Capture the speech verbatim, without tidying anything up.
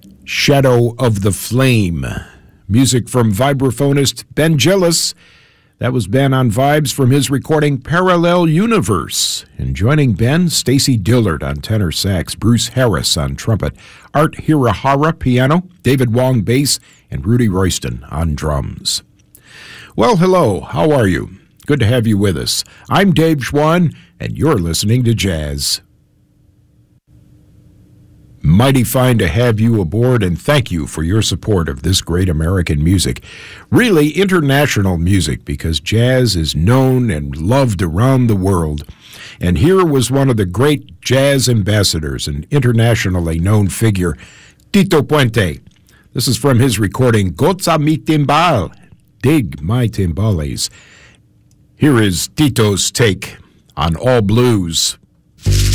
Shadow of the Flame. Music from vibraphonist Ben Gillis. That was Ben on vibes from his recording Parallel Universe. And joining Ben, Stacy Dillard on tenor sax, Bruce Harris on trumpet, Art Hirahara piano, David Wong bass, and Rudy Royston on drums. Well, hello, how are you? Good to have you with us. I'm Dave Schwann, and you're listening to Jazz. Mighty fine to have you aboard, and thank you for your support of this great American music. Really international music, because jazz is known and loved around the world. And here was one of the great jazz ambassadors, an internationally known figure, Tito Puente. This is from his recording, Goza mi timbal, Dig My Timbales. Here is Tito's take on All Blues.